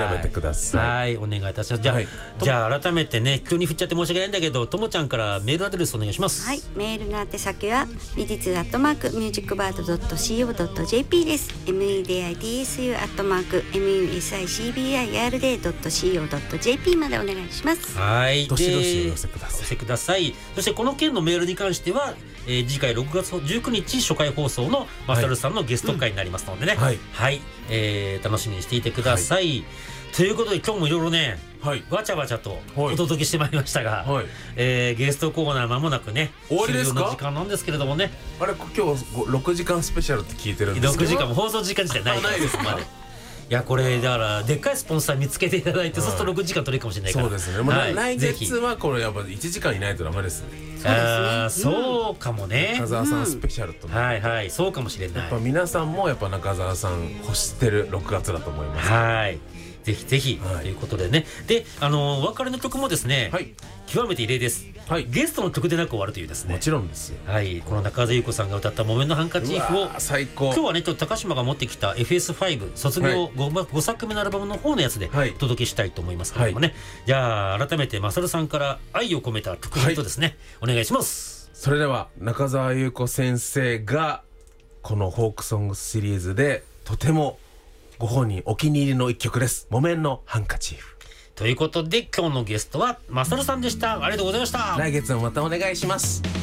めてください。 はい、お願いいたします。じゃあ改めてね、急に振っちゃって申し訳ないんだけど、ともちゃんからメールアドレスお願いします。 はい、メールの宛先は美術@musicbird.co.jp です。medidisu@musicbird.co.jp までお願いします。 はい、 どしどしお寄せください。 お寄せください。そしてこの件のメールに関しては、次回6月19日初回放送のマサルさんのゲスト会になりますのでね、 はい、 楽しみにしていてください。ということで今日もいろいろね、わちゃわちゃとお届けしてまいりましたが、ゲストコーナー間もなくね終わりですか？ 終了の時間なんですけれどもね。 あれ今日6時間スペシャルって聞いてるんですけど、 6時間も放送時間自体ないですまで。いやこれだからでっかいスポンサー見つけていただいて、そうすると6時間取れるかもしれないから。 そうですね、来月はこれやっぱ1時間いないとダメですね。 そうかもね。 中澤さんスペシャルと、 そうかもしれない。 やっぱ皆さんもやっぱ中澤さん欲してる6月だと思います。 ぜひぜひ、ということでね。で、お別れの曲もですね、極めて異例です。ゲストの曲でなく終わるというですね。 もちろんですよ。 この中澤裕子さんが歌った木綿のハンカチーフを、 最高。 今日はねちょっと高島が持ってきた FS5 卒業 5作目のアルバムの方のやつでお届けしたいと思いますけれどもね。じゃあ改めてマサルさんから愛を込めた曲名とですね、お願いします。 それでは中澤裕子先生がこのフォークソングシリーズでとてもご本人お気に入りの一曲です。木綿のハンカチーフ。 ということで今日のゲストはマサルさんでした。ありがとうございました。 来月もまたお願いします。